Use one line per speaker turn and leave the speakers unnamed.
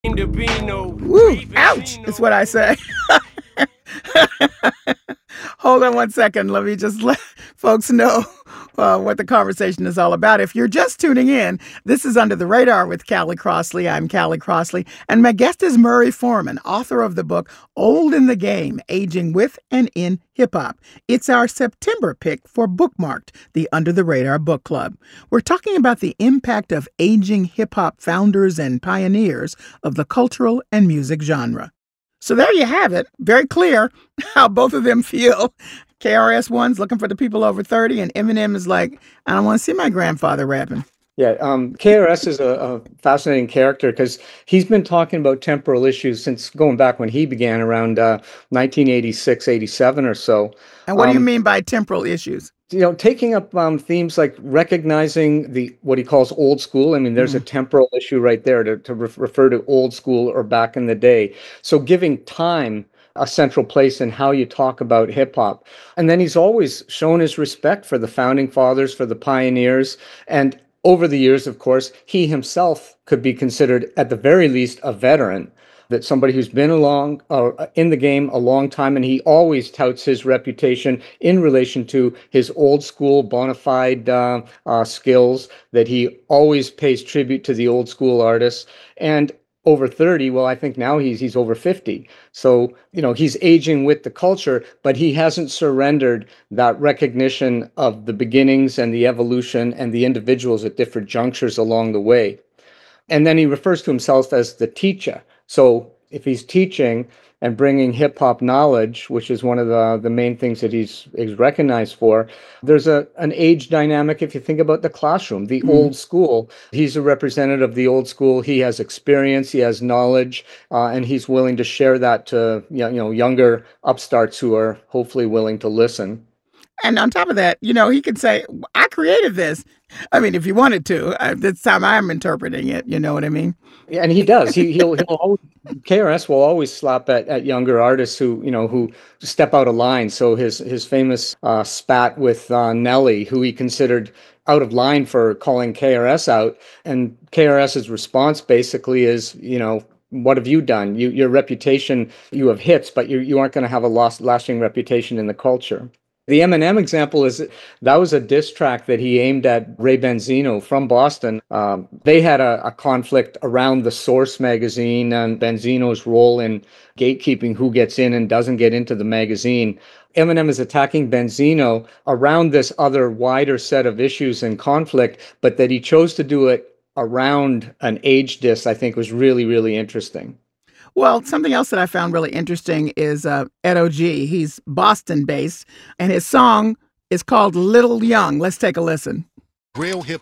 To be no
Woo, ouch, is what I say. Hold on one second. Let me just let folks know what the conversation is all about. If you're just tuning in, this is Under the Radar with Callie Crossley. I'm Callie Crossley, and my guest is Murray Foreman, author of the book Old in the Game, Aging with and in Hip Hop. It's our September pick for Bookmarked, the Under the Radar Book Club. We're talking about the impact of aging hip hop founders and pioneers of the cultural and music genre. So there you have it. Very clear how both of them feel. KRS-One's looking for the people over 30, and Eminem is like, I don't want to see my grandfather rapping.
Yeah, KRS is a fascinating character because he's been talking about temporal issues since going back when he began around 1986, 87 or so.
And what do you mean by temporal issues?
Taking up themes like recognizing what he calls old school. I mean, there's a temporal issue right there to refer to old school or back in the day. So giving time a central place in how you talk about hip hop. And then he's always shown his respect for the founding fathers, for the pioneers. And over the years, of course, he himself could be considered at the very least a veteran. That somebody who's been in the game a long time, and he always touts his reputation in relation to his old school bona fide skills, that he always pays tribute to the old school artists. And over 30, well, I think now he's over 50. So, he's aging with the culture, but he hasn't surrendered that recognition of the beginnings and the evolution and the individuals at different junctures along the way. And then he refers to himself as the teacher. So if he's teaching and bringing hip hop knowledge, which is one of the main things that he's recognized for, there's an age dynamic. If you think about the classroom, the old school, he's a representative of the old school. He has experience, he has knowledge, and he's willing to share that to younger upstarts who are hopefully willing to listen.
And on top of that, he could say, I created this. I mean, if you wanted to, this time I'm interpreting it. You know what I mean?
Yeah, and he does. He'll always, KRS will always slap at younger artists who step out of line. So his famous spat with Nelly, who he considered out of line for calling KRS out, and KRS's response basically is, what have you done? Your reputation, you have hits, but you aren't going to have a lasting reputation in the culture. The Eminem example is that was a diss track that he aimed at Ray Benzino from Boston. They had a conflict around the Source magazine and Benzino's role in gatekeeping who gets in and doesn't get into the magazine. Eminem is attacking Benzino around this other wider set of issues and conflict, but that he chose to do it around an age diss, I think was really, really interesting.
Well, something else that I found really interesting is Ed O.G. He's Boston-based, and his song is called Little Young. Let's take a listen.
Real hip